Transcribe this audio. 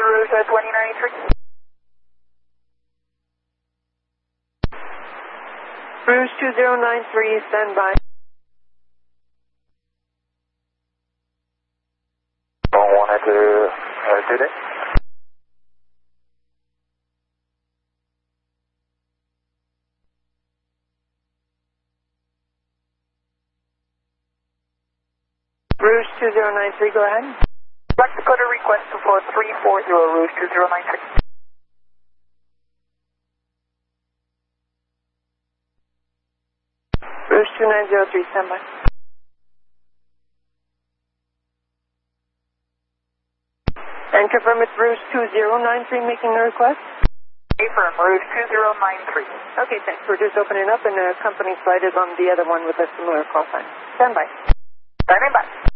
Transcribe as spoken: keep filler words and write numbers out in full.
Rouge twenty ninety-three. Rouge two zero nine three, stand by. Wanted to uh, do that. Rouge two zero nine three, go ahead. Black Dakota request for three four zero Rouge two zero nine three. Rouge two nine zero three, stand by. And confirm it's Rouge two zero nine three making the request? Affirm, Rouge two zero nine three. Okay, thanks. We're just opening up and the company flight is on the other one with a similar call sign. Stand by. Standing by.